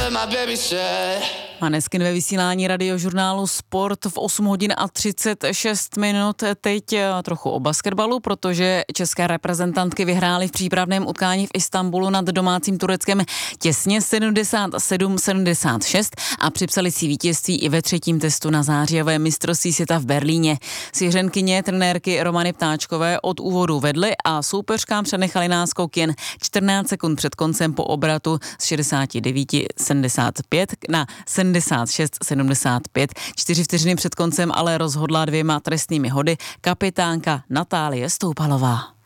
Maneskin ve vysílání radiožurnálu Sport v 8 hodin a 36 minut. Teď trochu o basketbalu, protože české reprezentantky vyhrály v přípravném utkání v Istanbulu nad domácím Tureckem těsně 77-76 a připsali si vítězství i ve třetím testu na zářijové mistrovství světa v Berlíně. Svěřenkyně trenérky Romany Ptáčkové od úvodu vedly a soupeřkám přenechali náskok jen 14 sekund před koncem po obratu z 69-75 na 76-75. 4 vteřiny před koncem ale rozhodla 2 trestnými hody kapitánka Natálie Stoupalová.